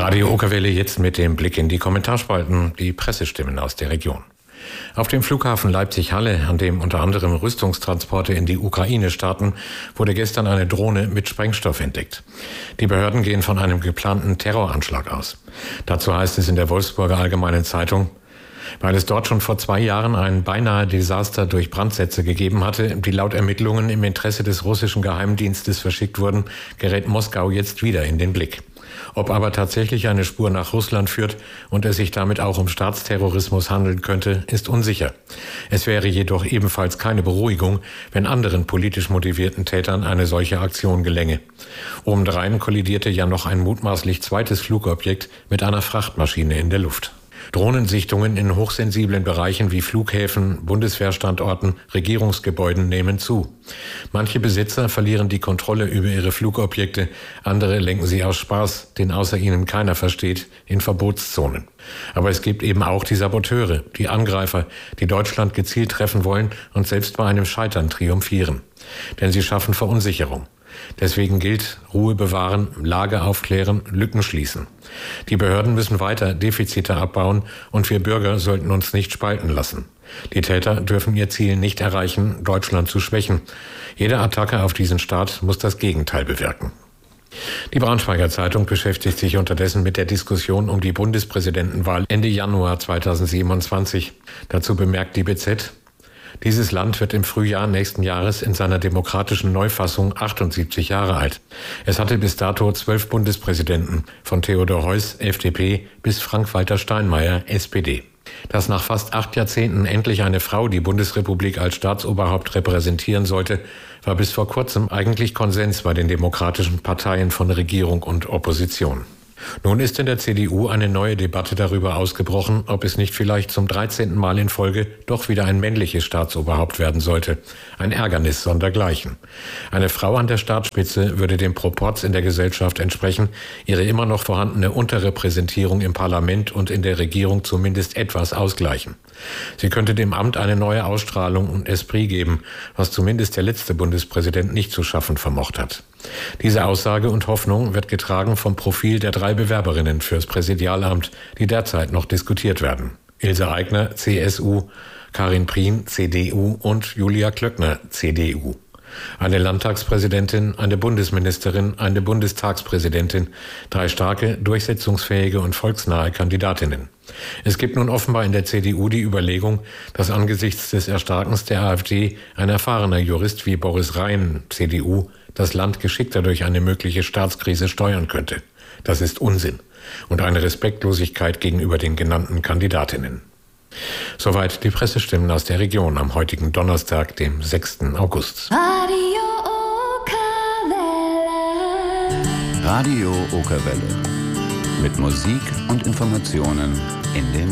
Radio Okerwelle jetzt mit dem Blick in die Kommentarspalten, die Pressestimmen aus der Region. Auf dem Flughafen Leipzig-Halle, an dem unter anderem Rüstungstransporte in die Ukraine starten, wurde gestern eine Drohne mit Sprengstoff entdeckt. Die Behörden gehen von einem geplanten Terroranschlag aus. Dazu heißt es in der Wolfsburger Allgemeinen Zeitung: Weil es dort schon vor 2 Jahren ein beinahe Desaster durch Brandsätze gegeben hatte, die laut Ermittlungen im Interesse des russischen Geheimdienstes verschickt wurden, gerät Moskau jetzt wieder in den Blick. Ob aber tatsächlich eine Spur nach Russland führt und es sich damit auch um Staatsterrorismus handeln könnte, ist unsicher. Es wäre jedoch ebenfalls keine Beruhigung, wenn anderen politisch motivierten Tätern eine solche Aktion gelänge. Obendrein kollidierte ja noch ein mutmaßlich zweites Flugobjekt mit einer Frachtmaschine in der Luft. Drohnensichtungen in hochsensiblen Bereichen wie Flughäfen, Bundeswehrstandorten, Regierungsgebäuden nehmen zu. Manche Besitzer verlieren die Kontrolle über ihre Flugobjekte, andere lenken sie aus Spaß, den außer ihnen keiner versteht, in Verbotszonen. Aber es gibt eben auch die Saboteure, die Angreifer, die Deutschland gezielt treffen wollen und selbst bei einem Scheitern triumphieren. Denn sie schaffen Verunsicherung. Deswegen gilt: Ruhe bewahren, Lage aufklären, Lücken schließen. Die Behörden müssen weiter Defizite abbauen und wir Bürger sollten uns nicht spalten lassen. Die Täter dürfen ihr Ziel nicht erreichen, Deutschland zu schwächen. Jede Attacke auf diesen Staat muss das Gegenteil bewirken. Die Braunschweiger Zeitung beschäftigt sich unterdessen mit der Diskussion um die Bundespräsidentenwahl Ende Januar 2027. Dazu bemerkt die BZ: Dieses Land wird im Frühjahr nächsten Jahres in seiner demokratischen Neufassung 78 Jahre alt. Es hatte bis dato 12 Bundespräsidenten, von Theodor Heuss, FDP, bis Frank-Walter Steinmeier, SPD. Dass nach fast 8 Jahrzehnten endlich eine Frau die Bundesrepublik als Staatsoberhaupt repräsentieren sollte, war bis vor kurzem eigentlich Konsens bei den demokratischen Parteien von Regierung und Opposition. Nun ist in der CDU eine neue Debatte darüber ausgebrochen, ob es nicht vielleicht zum 13. Mal in Folge doch wieder ein männliches Staatsoberhaupt werden sollte. Ein Ärgernis sondergleichen. Eine Frau an der Staatsspitze würde dem Proporz in der Gesellschaft entsprechen, ihre immer noch vorhandene Unterrepräsentierung im Parlament und in der Regierung zumindest etwas ausgleichen. Sie könnte dem Amt eine neue Ausstrahlung und Esprit geben, was zumindest der letzte Bundespräsident nicht zu schaffen vermocht hat. Diese Aussage und Hoffnung wird getragen vom Profil der 3 Bewerberinnen fürs Präsidialamt, die derzeit noch diskutiert werden. Ilse Aigner, CSU, Karin Prien, CDU und Julia Klöckner, CDU. Eine Landtagspräsidentin, eine Bundesministerin, eine Bundestagspräsidentin, 3 starke, durchsetzungsfähige und volksnahe Kandidatinnen. Es gibt nun offenbar in der CDU die Überlegung, dass angesichts des Erstarkens der AfD ein erfahrener Jurist wie Boris Rhein, CDU, das Land geschickter durch eine mögliche Staatskrise steuern könnte. Das ist Unsinn und eine Respektlosigkeit gegenüber den genannten Kandidatinnen. Soweit die Pressestimmen aus der Region am heutigen Donnerstag, dem 6. August. Radio Okerwelle. Radio Okerwelle. Mit Musik und Informationen in den